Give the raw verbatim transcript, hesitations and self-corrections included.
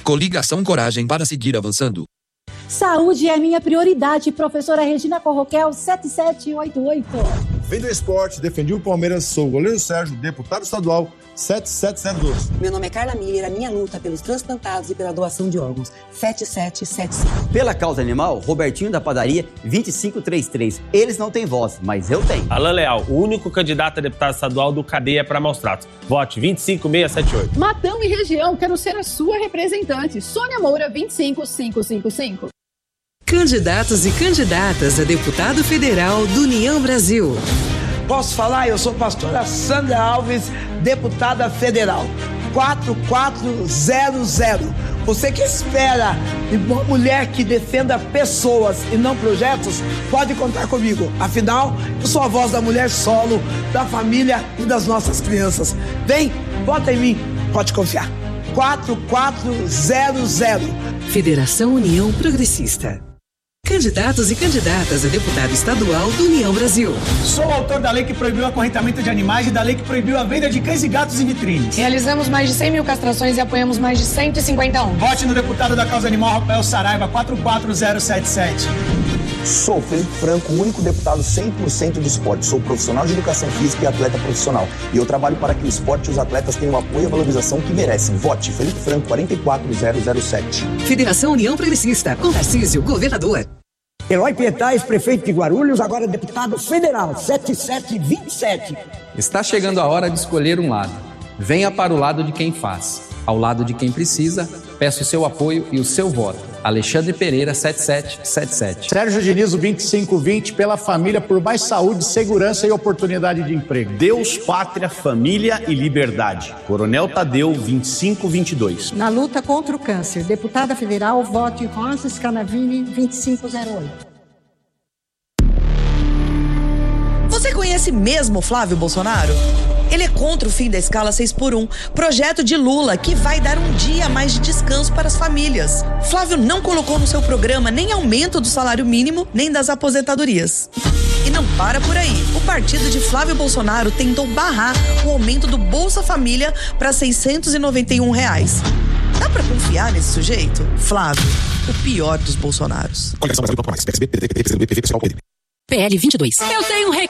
Coligação Coragem para seguir avançando. Saúde é minha prioridade, professora Regina Corroquel, sete sete oito oito. Vem do esporte, defendi o Palmeiras, sou o goleiro Sérgio, deputado estadual, sete sete zero dois. Meu nome é Carla Miller, a minha luta pelos transplantados e pela doação de órgãos, sete sete sete cinco. Pela causa animal, Robertinho da padaria, vinte e cinco trinta e três. Eles não têm voz, mas eu tenho. Alan Leal, o único candidato a deputado estadual do Cadeia para Maus Tratos. Vote vinte e cinco mil seiscentos e setenta e oito. Matão e região, quero ser a sua representante. Sônia Moura, vinte e cinco mil quinhentos e cinquenta e cinco. Candidatos e candidatas a deputado federal do União Brasil. Posso falar? Eu sou a pastora Sandra Alves, deputada federal. quatro quatro zero zero. Você que espera uma mulher que defenda pessoas e não projetos, pode contar comigo. Afinal, eu sou a voz da mulher solo, da família e das nossas crianças. Vem, vota em mim, pode confiar. quatro quatro zero zero. Federação União Progressista. Candidatos e candidatas a deputado estadual do União Brasil. Sou o autor da lei que proibiu o acorrentamento de animais e da lei que proibiu a venda de cães e gatos em vitrines. Realizamos mais de cem mil castrações e apoiamos mais de cento e cinquenta um. Vote no deputado da causa animal, Rafael Saraiva, quatro quatro zero sete sete. Sou Felipe Franco, o único deputado cem por cento do esporte. Sou profissional de educação física e atleta profissional. E eu trabalho para que o esporte e os atletas tenham o apoio e a valorização que merecem. Vote Felipe Franco, quatro quatro zero zero sete. Federação União Progressista, com Tarcísio, governador. Eloy Pietais, prefeito de Guarulhos, agora deputado federal, sete sete dois sete. Está chegando a hora de escolher um lado. Venha para o lado de quem faz. Ao lado de quem precisa, peço o seu apoio e o seu voto. Alexandre Pereira, sete sete sete sete. Sérgio Diniz, vinte e cinco vinte, pela família, por mais saúde, segurança e oportunidade de emprego. Deus, pátria, família e liberdade. Coronel Tadeu, vinte e cinco vinte e dois. Na luta contra o câncer, deputada federal, vote Rosa Scanavini, vinte e cinco zero oito. Você conhece mesmo Flávio Bolsonaro? Ele é contra o fim da escala seis por um, projeto de Lula que vai dar um dia a mais de descanso para as famílias. Flávio não colocou no seu programa nem aumento do salário mínimo, nem das aposentadorias. E não para por aí. O partido de Flávio Bolsonaro tentou barrar o aumento do Bolsa Família para seiscentos e noventa e um reais. Dá pra confiar nesse sujeito? Flávio, o pior dos Bolsonaros. P L vinte e dois. Eu tenho um recado.